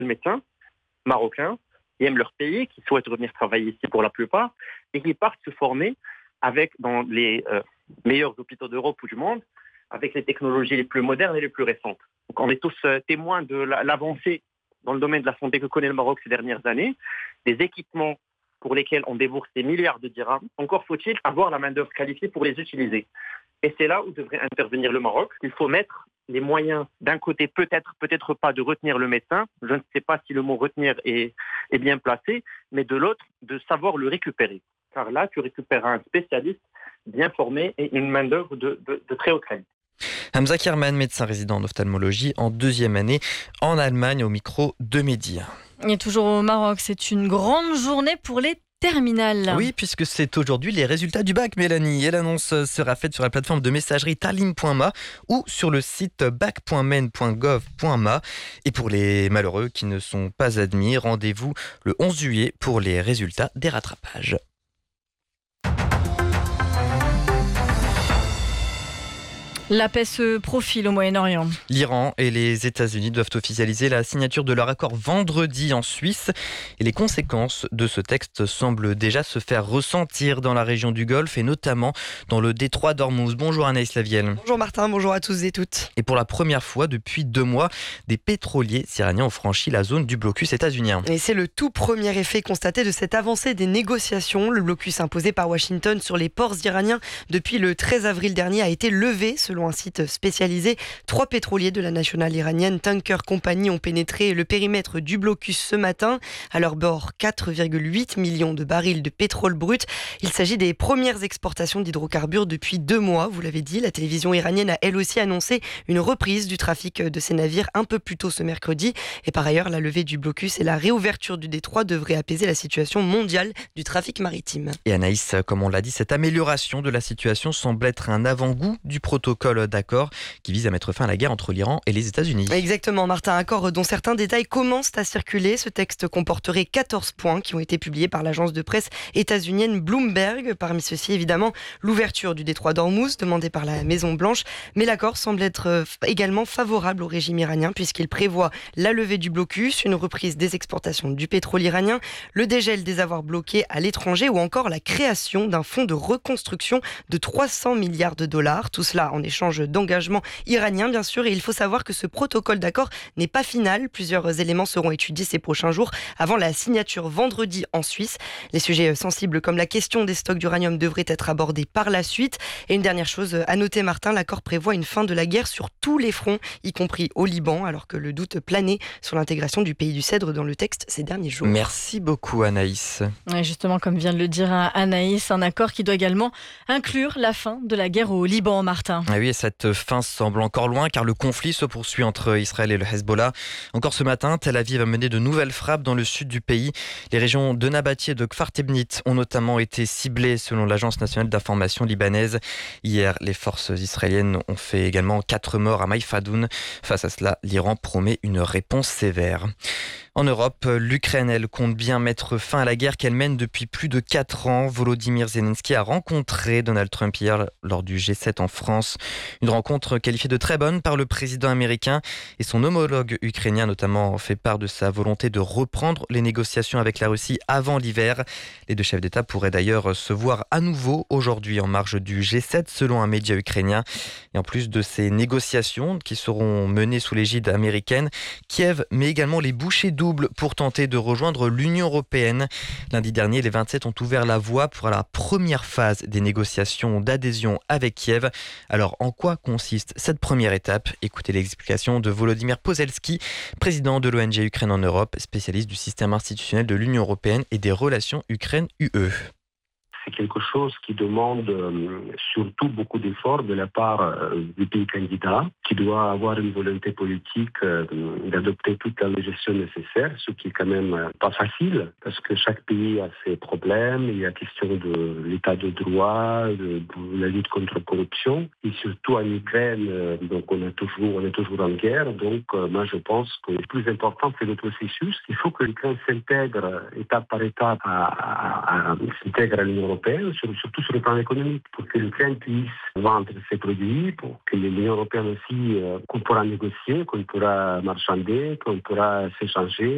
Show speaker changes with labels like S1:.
S1: de médecins marocains qui aiment leur pays, qui souhaitent revenir travailler ici pour la plupart, et qui partent se former dans les meilleurs hôpitaux d'Europe ou du monde, avec les technologies les plus modernes et les plus récentes. Donc on est tous témoins de l'avancée dans le domaine de la santé que connaît le Maroc ces dernières années, des équipements pour lesquels on débourse des milliards de dirhams. Encore faut-il avoir la main-d'œuvre qualifiée pour les utiliser. Et c'est là où devrait intervenir le Maroc. Il faut mettre les moyens, d'un côté, peut-être pas de retenir le médecin. Je ne sais pas si le mot retenir est bien placé, mais de l'autre, de savoir le récupérer. Car là, tu récupères un spécialiste bien formé et une main-d'œuvre de très haute qualité.
S2: Hamza Kerman, médecin résident en ophtalmologie en 2e année en Allemagne, au micro de Mehdi.
S3: Et toujours au Maroc, c'est une grande journée pour les terminales.
S2: Oui, puisque c'est aujourd'hui les résultats du bac, Mélanie. Et l'annonce sera faite sur la plateforme de messagerie talim.ma ou sur le site bac.men.gov.ma. Et pour les malheureux qui ne sont pas admis, rendez-vous le 11 juillet pour les résultats des rattrapages.
S3: La paix se profile au Moyen-Orient.
S2: L'Iran et les États-Unis doivent officialiser la signature de leur accord vendredi en Suisse. Et les conséquences de ce texte semblent déjà se faire ressentir dans la région du Golfe et notamment dans le détroit d'Ormuz. Bonjour Anaïs Lavielle.
S4: Bonjour Martin, bonjour à tous et toutes.
S2: Et pour la première fois depuis 2 mois, des pétroliers iraniens ont franchi la zone du blocus états-unien.
S4: Et c'est le tout premier effet constaté de cette avancée des négociations. Le blocus imposé par Washington sur les ports iraniens depuis le 13 avril dernier a été levé selon un site spécialisé. 3 pétroliers de la nationale iranienne Tanker Company ont pénétré le périmètre du blocus ce matin. À leur bord, 4,8 millions de barils de pétrole brut. Il s'agit des premières exportations d'hydrocarbures depuis 2 mois. Vous l'avez dit, la télévision iranienne a elle aussi annoncé une reprise du trafic de ces navires un peu plus tôt ce mercredi. Et par ailleurs, la levée du blocus et la réouverture du détroit devraient apaiser la situation mondiale du trafic maritime.
S2: Et Anaïs, comme on l'a dit, cette amélioration de la situation semble être un avant-goût du protocole d'accord qui vise à mettre fin à la guerre entre l'Iran et les États-Unis.
S4: Exactement, Martin, accord dont certains détails commencent à circuler. Ce texte comporterait 14 points qui ont été publiés par l'agence de presse états-unienne Bloomberg. Parmi ceux-ci, évidemment, l'ouverture du détroit d'Ormuz demandée par la Maison-Blanche. Mais l'accord semble être également favorable au régime iranien puisqu'il prévoit la levée du blocus, une reprise des exportations du pétrole iranien, le dégel des avoirs bloqués à l'étranger ou encore la création d'un fonds de reconstruction de 300 milliards de dollars. Tout cela en échange d'engagement iranien, bien sûr. Et il faut savoir que ce protocole d'accord n'est pas final. Plusieurs éléments seront étudiés ces prochains jours avant la signature vendredi en Suisse. Les sujets sensibles comme la question des stocks d'uranium devraient être abordés par la suite. Et une dernière chose à noter, Martin, l'accord prévoit une fin de la guerre sur tous les fronts, y compris au Liban, alors que le doute planait sur l'intégration du pays du Cèdre dans le texte ces derniers jours.
S2: Merci beaucoup Anaïs.
S3: Et justement, comme vient de le dire Anaïs, un accord qui doit également inclure la fin de la guerre au Liban, Martin.
S2: Ah oui, et cette fin semble encore loin car le conflit se poursuit entre Israël et le Hezbollah. Encore ce matin, Tel Aviv a mené de nouvelles frappes dans le sud du pays. Les régions de Nabati et de Kfar Tebnit ont notamment été ciblées selon l'Agence nationale d'information libanaise. Hier, les forces israéliennes ont fait également 4 morts à Maïfadoun. Face à cela, l'Iran promet une réponse sévère. En Europe, l'Ukraine, elle, compte bien mettre fin à la guerre qu'elle mène depuis plus de 4 ans. Volodymyr Zelensky a rencontré Donald Trump hier lors du G7 en France. Une rencontre qualifiée de très bonne par le président américain et son homologue ukrainien notamment fait part de sa volonté de reprendre les négociations avec la Russie avant l'hiver. Les 2 chefs d'État pourraient d'ailleurs se voir à nouveau aujourd'hui en marge du G7 selon un média ukrainien. Et en plus de ces négociations qui seront menées sous l'égide américaine, Kiev met également les bouchées doubles pour tenter de rejoindre l'Union européenne. Lundi dernier, les 27 ont ouvert la voie pour la première phase des négociations d'adhésion avec Kiev. Alors, en quoi consiste cette première étape? Écoutez l'explication de Volodymyr Pozelski, président de l'ONG Ukraine en Europe, spécialiste du système institutionnel de l'Union européenne et des relations Ukraine-UE.
S5: C'est quelque chose qui demande surtout beaucoup d'efforts de la part du pays candidat, qui doit avoir une volonté politique d'adopter toute la législation nécessaire, ce qui est quand même pas facile, parce que chaque pays a ses problèmes. Il y a question de l'état de droit, de la lutte contre la corruption, et surtout en Ukraine, donc on est toujours en guerre. Donc moi je pense que le plus important c'est le processus. Il faut que l'Ukraine s'intègre étape par étape s'intègre à l'Union européenne, surtout sur le plan économique, pour que l'Ukraine puisse vendre ses produits, pour que l'Union européenne aussi, qu'on pourra négocier, qu'on pourra marchander, qu'on pourra s'échanger.